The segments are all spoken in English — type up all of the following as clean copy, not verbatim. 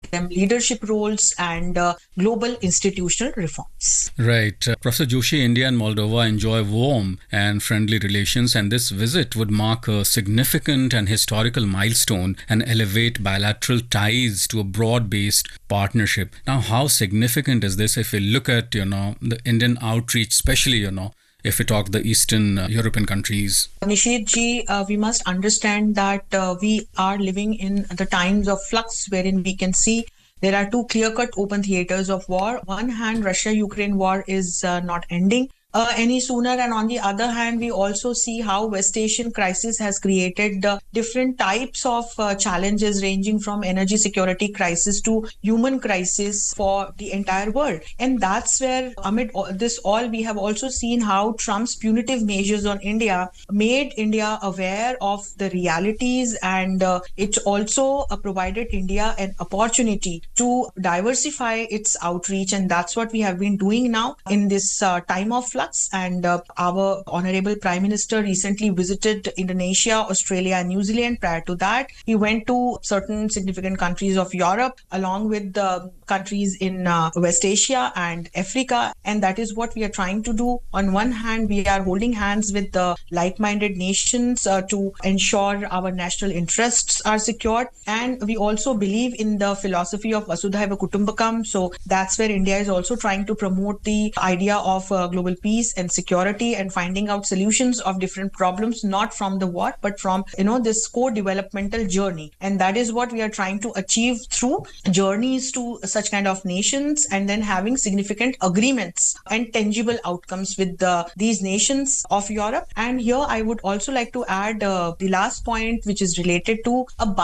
them leadership roles and global institutional reforms. Right. Professor Joshi, India and Moldova enjoy warm and friendly relations, and this visit would mark a significant and historical milestone and elevate bilateral ties to a broad-based partnership. Now, how significant is this if we look at, the Indian outreach, especially, if we talk the Eastern European countries? Nishit ji, we must understand that we are living in the times of flux wherein we can see there are two clear-cut open theaters of war. On one hand, Russia-Ukraine war is not ending any sooner, and on the other hand, we also see how West Asian crisis has created different types of challenges ranging from energy security crisis to human crisis for the entire world. And that's where amid this all, we have also seen how Trump's punitive measures on India made India aware of the realities, and it also provided India an opportunity to diversify its outreach, and that's what we have been doing now in this time of flux. And our Honorable Prime Minister recently visited Indonesia, Australia, and New Zealand. Prior to that, he went to certain significant countries of Europe, along with the countries in West Asia and Africa. And that is what we are trying to do. On one hand, we are holding hands with the like-minded nations to ensure our national interests are secured. And we also believe in the philosophy of Vasudhaiva Kutumbakam. So that's where India is also trying to promote the idea of global peace and security and finding out solutions of different problems, not from the war, but from, this co-developmental journey. And that is what we are trying to achieve through journeys to such kind of nations, and then having significant agreements and tangible outcomes with these nations of Europe. And here I would also like to add the last point, which is related to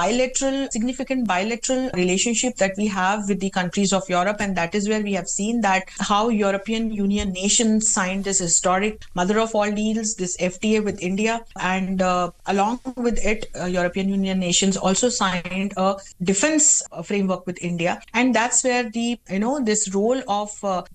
a significant bilateral relationship that we have with the countries of Europe. And that is where we have seen that how European Union nations signed this historic mother of all deals, this FTA with India, and along with it, European Union nations also signed a defense framework with India. And that's where this role of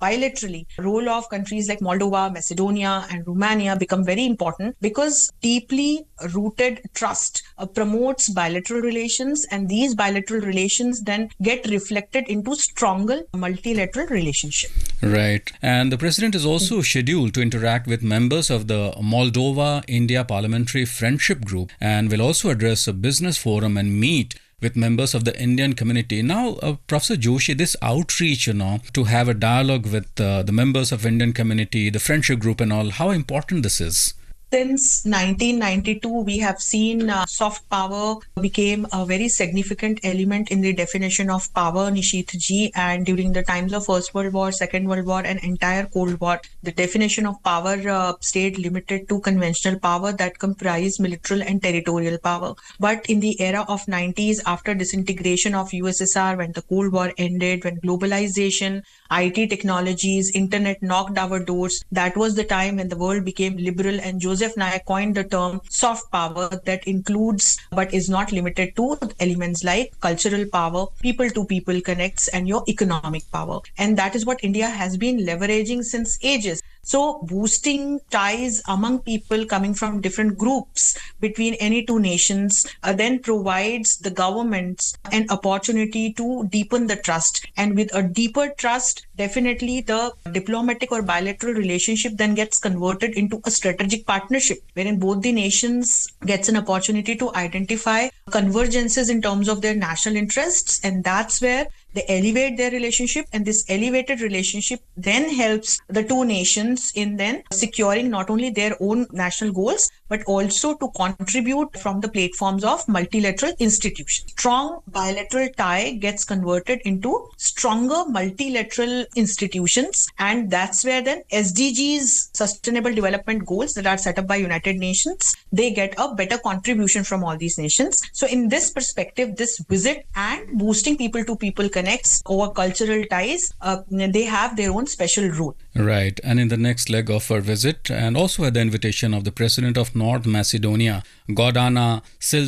role of countries like Moldova, Macedonia, and Romania become very important, because deeply rooted trust promotes bilateral relations, and these bilateral relations then get reflected into stronger multilateral relationship. Right. And the president is also scheduled to interact with members of the Moldova-India Parliamentary Friendship Group, and will also address a business forum and meet with members of the Indian community. Now, Professor Joshi, this outreach, to have a dialogue with the members of Indian community, the friendship group and all, how important this is? Since 1992, we have seen soft power became a very significant element in the definition of power, Nishit ji. And during the times of First World War, Second World War, and entire Cold War, the definition of power stayed limited to conventional power that comprised military and territorial power. But in the era of 90s, after disintegration of USSR, when the Cold War ended, when globalization, IT technologies, internet knocked our doors, that was the time when the world became liberal, and Joseph Nye coined the term soft power that includes but is not limited to elements like cultural power, people-to-people connects, and your economic power. And that is what India has been leveraging since ages. So boosting ties among people coming from different groups between any two nations then provides the governments an opportunity to deepen the trust. And with a deeper trust, definitely the diplomatic or bilateral relationship then gets converted into a strategic partnership, wherein both the nations gets an opportunity to identify convergences in terms of their national interests. And that's where they elevate their relationship, and this elevated relationship then helps the two nations in then securing not only their own national goals, but also to contribute from the platforms of multilateral institutions. Strong bilateral tie gets converted into stronger multilateral institutions, and that's where then SDGs, Sustainable Development Goals that are set up by United Nations, they get a better contribution from all these nations. So in this perspective, this visit and boosting people-to-people connects over cultural ties, they have their own special role. Right. And in the next leg of our visit, and also at the invitation of the President of North Macedonia, Gordana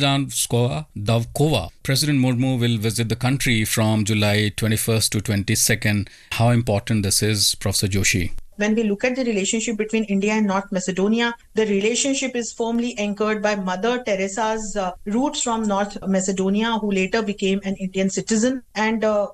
Sildanskova-Davkova, President Murmu will visit the country from July 21st to 22nd. How important this is, Professor Joshi? When we look at the relationship between India and North Macedonia, the relationship is firmly anchored by Mother Teresa's roots from North Macedonia, who later became an Indian citizen. And